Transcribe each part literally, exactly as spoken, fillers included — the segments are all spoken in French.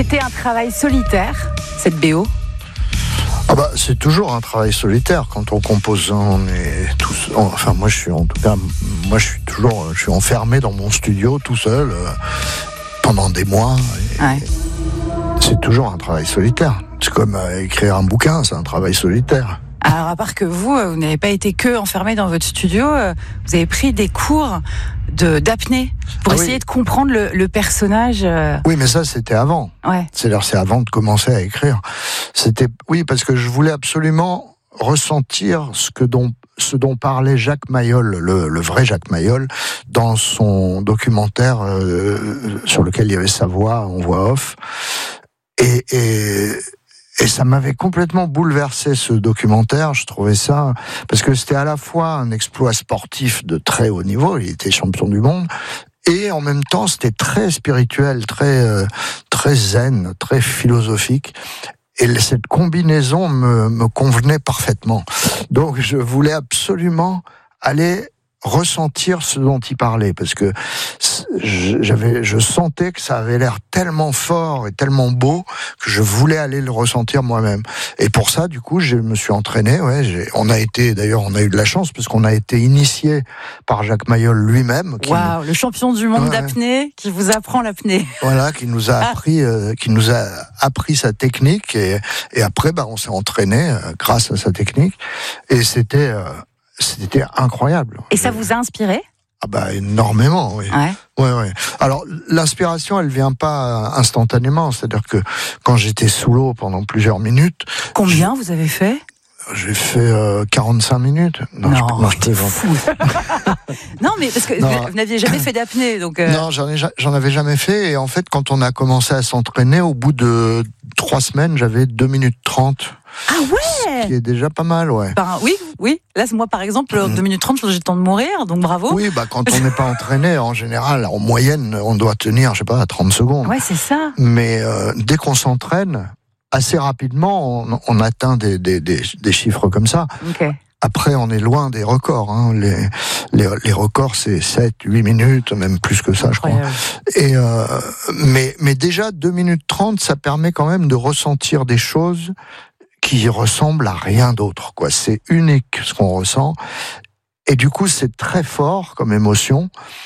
C'était un travail solitaire, cette B O? Ah bah, c'est toujours un travail solitaire quand on compose. On est tous, enfin moi je suis en tout cas, moi je suis toujours, je suis enfermé dans mon studio tout seul euh, pendant des mois. Et ouais. C'est toujours un travail solitaire. C'est comme euh, écrire un bouquin, c'est un travail solitaire. Alors, à part que vous, vous n'avez pas été que enfermé dans votre studio, vous avez pris des cours de, d'apnée pour ah essayer oui. de comprendre le, le personnage. Oui, mais ça, c'était avant. Ouais. C'est-à-dire, c'est avant de commencer à écrire. C'était, oui, parce que je voulais absolument ressentir ce que dont, ce dont parlait Jacques Mayol, le, le vrai Jacques Mayol, dans son documentaire euh, sur lequel il y avait sa voix en voix off. Et, et Et ça m'avait complètement bouleversé, ce documentaire. Je trouvais ça, parce que c'était à la fois un exploit sportif de très haut niveau, il était champion du monde, et en même temps c'était très spirituel, très euh, très zen, très philosophique. Et cette combinaison me, me convenait parfaitement. Donc je voulais absolument aller ressentir ce dont il parlait, parce que j'avais, je sentais que ça avait l'air tellement fort et tellement beau que je voulais aller le ressentir moi-même. Et pour ça, du coup, je me suis entraîné. Ouais, j'ai, on a été, d'ailleurs, on a eu de la chance parce qu'on a été initié par Jacques Mayol lui-même. Waouh, le champion du monde ouais. d'apnée qui vous apprend l'apnée. Voilà, qui nous a appris, ah. euh, qui nous a appris sa technique et, et après, bah, on s'est entraîné euh, grâce à sa technique et c'était. Euh, C'était incroyable. Et ça vous a inspiré ? Ah bah énormément, oui. Ouais. Ouais, ouais. Alors l'inspiration, elle vient pas instantanément. C'est-à-dire que quand j'étais sous l'eau pendant plusieurs minutes. Combien vous avez fait ? J'ai fait euh, quarante-cinq minutes. Non, non je, non, je te fou. Non, mais parce que non. vous n'aviez jamais fait d'apnée, donc. Euh... Non, j'en, ai, j'en avais jamais fait. Et en fait, quand on a commencé à s'entraîner, au bout de trois semaines, j'avais deux minutes trente. Ah ouais. Ce qui est déjà pas mal, ouais. Ben, oui, oui. Là, moi, par exemple, mmh. deux minutes trente, j'ai le temps de mourir, donc bravo. Oui, bah, quand on n'est pas entraîné, en général, en moyenne, on doit tenir, je sais pas, à trente secondes. Ouais, c'est ça. Mais euh, dès qu'on s'entraîne, assez rapidement, on, on atteint des, des, des, des chiffres comme ça. Okay. Après, on est loin des records. Hein. Les, les, les records, c'est sept, huit minutes, même plus que ça, je crois. Et euh, mais, mais déjà, deux minutes trente, ça permet quand même de ressentir des choses qui ressemblent à rien d'autre, quoi. C'est unique ce qu'on ressent. Et du coup, c'est très fort comme émotion.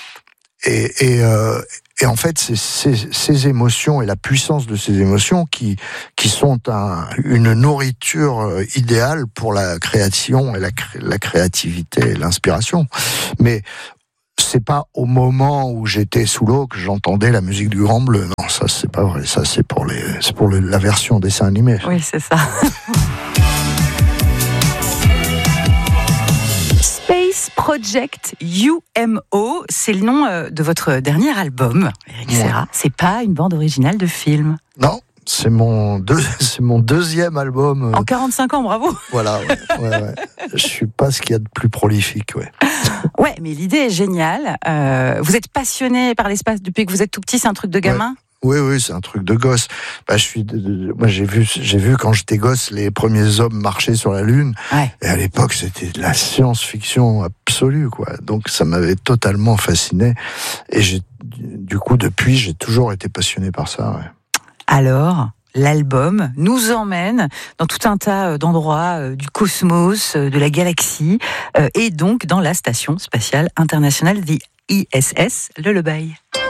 Et, et, euh, et en fait, c'est ces, ces émotions et la puissance de ces émotions qui, qui sont un, une nourriture idéale pour la création et la, la créativité et l'inspiration. Mais c'est pas au moment où j'étais sous l'eau que j'entendais la musique du Grand Bleu. Non, ça c'est pas vrai. Ça c'est pour les, c'est pour le, la version dessin animé. Oui, c'est ça. Space Project U M O, c'est le nom de votre dernier album, Éric Serra. Ouais. C'est pas une bande originale de film. Non. C'est mon, deux, c'est mon deuxième album. En quarante-cinq ans, bravo. Voilà, ouais, ouais, ouais. Je suis pas ce qu'il y a de plus prolifique, ouais. Ouais, mais l'idée est géniale. Euh, vous êtes passionné par l'espace depuis que vous êtes tout petit, c'est un truc de gamin ? Ouais. Oui, oui, c'est un truc de gosse. Bah, je suis, de, de, moi, j'ai vu, j'ai vu quand j'étais gosse les premiers hommes marcher sur la Lune. Ouais. Et à l'époque, c'était de la science-fiction absolue, quoi. Donc, ça m'avait totalement fasciné. Et j'ai, du coup, depuis, j'ai toujours été passionné par ça, ouais. Alors, l'album nous emmène dans tout un tas d'endroits euh, du cosmos, euh, de la galaxie, euh, et donc dans la Station Spatiale Internationale, the I S S Lullaby.